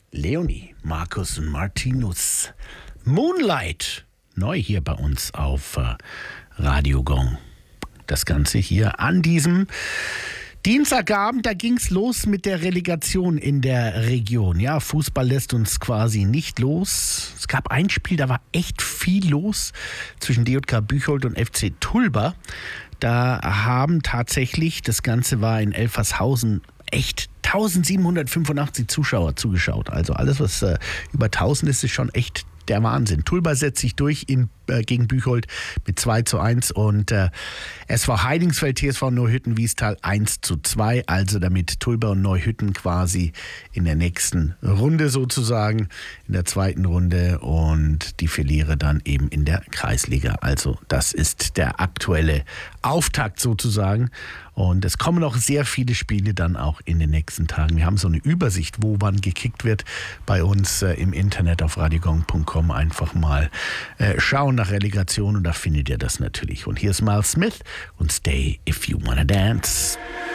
Leonie, Markus und Martinus. Moonlight, neu hier bei uns auf Radio Gong. Das Ganze hier an diesem Dienstagabend, da ging's los mit der Relegation in der Region. Ja, Fußball lässt uns quasi nicht los. Es gab ein Spiel, da war echt viel los zwischen DJK Büchold und FC Tulba. Da haben tatsächlich, das Ganze war in Elfershausen, echt 1785 Zuschauer zugeschaut. Also alles, was über 1000 ist schon echt der Wahnsinn. Tulba setzt sich durch gegen Büchold mit 2:1 und SV Heidingsfeld, TSV Neuhütten-Wiestal 1:2. Also damit Tulba und Neuhütten quasi in der nächsten Runde sozusagen, in der zweiten Runde, und die Verlierer dann eben in der Kreisliga. Also das ist der aktuelle Auftakt sozusagen. Und es kommen noch sehr viele Spiele dann auch in den nächsten Tagen. Wir haben so eine Übersicht, wo wann gekickt wird, bei uns im Internet auf radiogong.com. Einfach mal schauen nach Relegation und da findet ihr das natürlich. Und hier ist Miles Smith und Stay If You Wanna Dance.